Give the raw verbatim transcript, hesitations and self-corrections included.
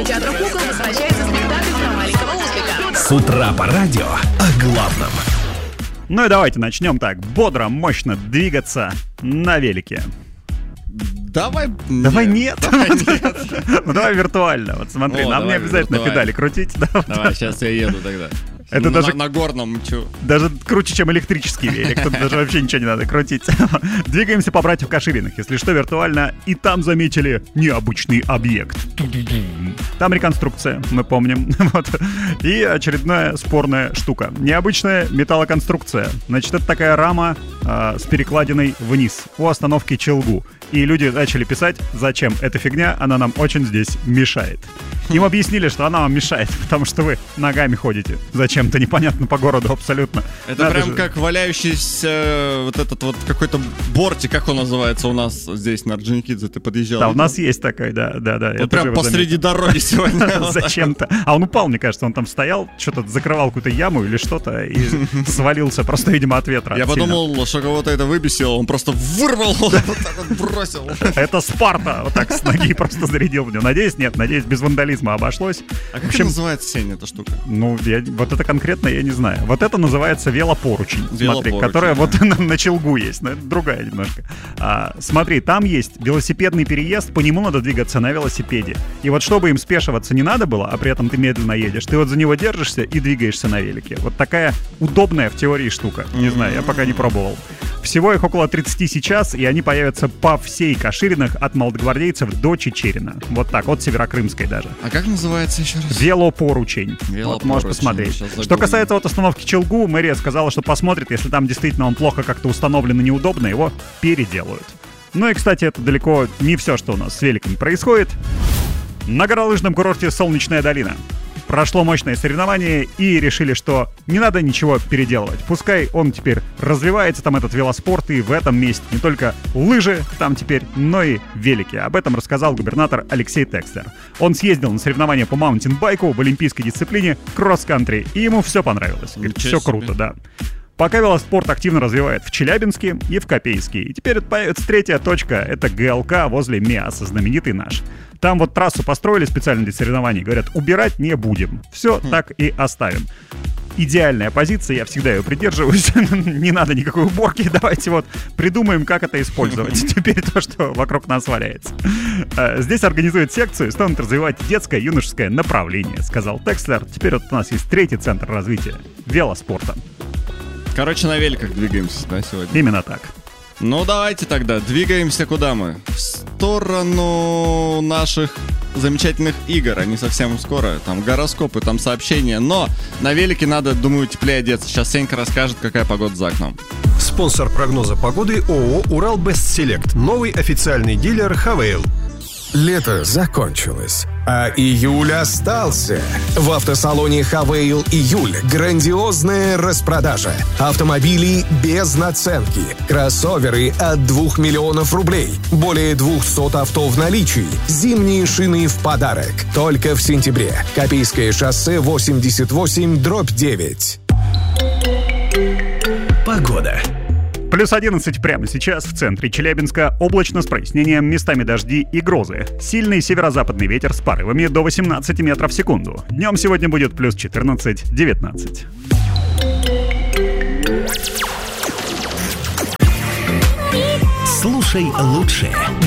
кинотеатра «Кукол» возвращается спектакль про маленького ослика. С утра по радио о главном. Ну и давайте начнем так, бодро, мощно двигаться на велике. Давай Давай нет. Давай нет. Ну давай виртуально. Вот смотри, О, нам не давай обязательно виртуально. педали крутить. Да. Давай, сейчас я еду тогда. Это на, даже- на горном, чё? Даже круче, чем электрический велик. Тут даже вообще ничего не надо крутить. Двигаемся по братьев Кашириных. Если что, виртуально. И там заметили необычный объект. Там реконструкция, мы помним. Вот. И очередная спорная штука. Необычная металлоконструкция. Значит, это такая рама э, с перекладиной вниз у остановки Челгу. И люди начали писать, зачем эта фигня, она нам очень здесь мешает. Им объяснили, что она вам мешает, потому что вы ногами ходите. Зачем-то непонятно по городу абсолютно. Это Надо прям же- как валяющийся э, вот этот вот какой-то бортик, как он называется у нас здесь на Орджоникидзе, ты подъезжал. Да, у видел? нас есть такой, да, да, да. я Вот тоже прям его посреди дороги сегодня. заметил. Вот так. Зачем-то. А он упал, мне кажется, он там стоял, что-то закрывал какую-то яму или что-то и свалился просто, видимо, от ветра. Я сильно. подумал, что кого-то это выбесило, он просто вырвал, вот так вот бросил. Это Спарта! Вот так с ноги просто зарядил в него. Надеюсь, нет, надеюсь, без вандализма обошлось. А В как общем, называется, Сеня, эта штука? ну, я, вот это конкретно я не знаю. Вот это называется велопоручень. Смотри, Велопоручень, которая да. вот на, на Челгу есть, но это другая немножко. А, смотри, там есть велосипедный переезд, по нему надо двигаться на велосипеде. И вот чтобы им спешиваться не надо было, а при этом ты медленно едешь, ты вот за него держишься и двигаешься на велике. Вот такая удобная в теории штука. Не знаю, я пока не пробовал. Всего их около тридцать сейчас, и они появятся по всей Каширинах от молодогвардейцев до Чечерина. Вот так, от Северокрымской даже. А как называется еще раз? Велопоручень. Вот, можешь Велопоручень. посмотреть. Сейчас Что загуглим. касается вот остановки Челгу, мэрия сказала, что посмотрит, если там действительно он плохо как-то установлен и неудобно, его переделают. Ну и, кстати, это далеко не все, что у нас с великом происходит. На горнолыжном курорте «Солнечная долина» прошло мощное соревнование, и решили, что не надо ничего переделывать. Пускай он теперь развивается, там этот велоспорт, и в этом месте не только лыжи там теперь, но и велики. Об этом рассказал губернатор Алексей Текслер. Он съездил на соревнования по маунтинбайку в олимпийской дисциплине кросс-кантри, и ему все понравилось. Говорит, Ничего все себе. круто, да. Пока велоспорт активно развивает в Челябинске и в Копейске. И теперь появится третья точка, это ГЛК возле МИАСа, знаменитый наш. Там вот трассу построили специально для соревнований, говорят, убирать не будем. Все так и оставим. Идеальная позиция, я всегда ее придерживаюсь. Не надо никакой уборки, давайте вот придумаем, как это использовать. Теперь то, что вокруг нас валяется. Э, Здесь организуют секцию и станут развивать детское и юношеское направление, сказал Текслер. Теперь вот у нас есть третий центр развития велоспорта. Короче, на великах двигаемся, да, сегодня? Именно так. Ну, давайте тогда, двигаемся куда мы? В сторону наших замечательных игр. Они совсем скоро. Там гороскопы, там сообщения. Но на велике надо, думаю, теплее одеться. Сейчас Сенька расскажет, какая погода за окном. Спонсор прогноза погоды ООО «Урал Бест Селект». Новый официальный дилер «Хавейл». Лето закончилось, а июль остался. В автосалоне «Хавейл» июль. Грандиозная распродажа. Автомобили без наценки. Кроссоверы от двух миллионов рублей. Более двухсот авто в наличии. Зимние шины в подарок. Только в сентябре. Копейское шоссе восемьдесят восемь дробь девять. Погода. Плюс одиннадцать прямо сейчас в центре Челябинска. Облачно с прояснением, местами дожди и грозы. Сильный северо-западный ветер с порывами до восемнадцати метров в секунду. Днем сегодня будет плюс четырнадцать-девятнадцать. Слушай лучшее.